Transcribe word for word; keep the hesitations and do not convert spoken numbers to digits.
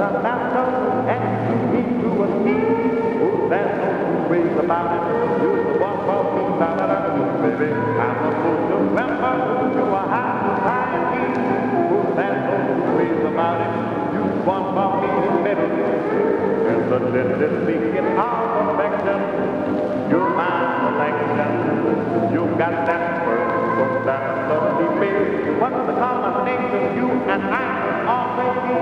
a master and you need to a ski. Oh, there's no two ways about it. You're the one for me, la la la, baby. I'm supposed to remember you are high society. Oh, there's no two ways about it. You're the one for me, baby. And the